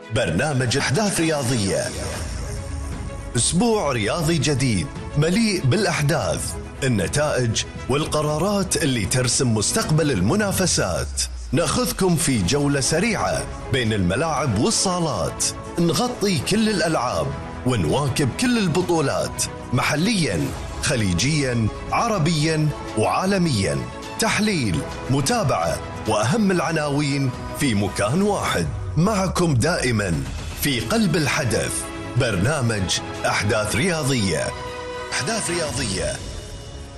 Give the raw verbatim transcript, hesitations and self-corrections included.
برنامج أحداث رياضية، أسبوع رياضي جديد مليء بالأحداث، النتائج والقرارات اللي ترسم مستقبل المنافسات. نأخذكم في جولة سريعة بين الملاعب والصالات، نغطي كل الألعاب ونواكب كل البطولات، محلياً خليجياً عربياً وعالمياً. تحليل، متابعة، وأهم العناوين في مكان واحد، معكم دائماً في قلب الحدث. برنامج أحداث رياضية. أحداث رياضية